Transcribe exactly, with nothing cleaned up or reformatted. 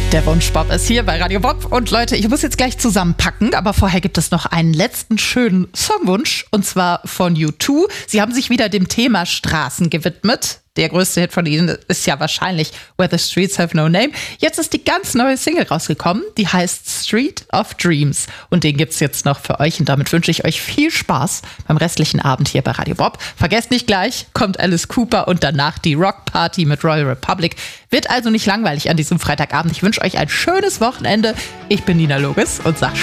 Der Wunschbop ist hier bei Radio Bob. Und Leute, ich muss jetzt gleich zusammenpacken, aber vorher gibt es noch einen letzten schönen Songwunsch, und zwar von U zwei. Sie haben sich wieder dem Thema Straßen gewidmet. Der größte Hit von ihnen ist ja wahrscheinlich Where the Streets Have No Name. Jetzt ist die ganz neue Single rausgekommen, die heißt Street of Dreams. Und den gibt's jetzt noch für euch. Und damit wünsche ich euch viel Spaß beim restlichen Abend hier bei Radio Bob. Vergesst nicht, gleich kommt Alice Cooper und danach die Rockparty mit Royal Republic. Wird also nicht langweilig an diesem Freitagabend. Ich wünsche euch ein schönes Wochenende. Ich bin Nina Loges und sag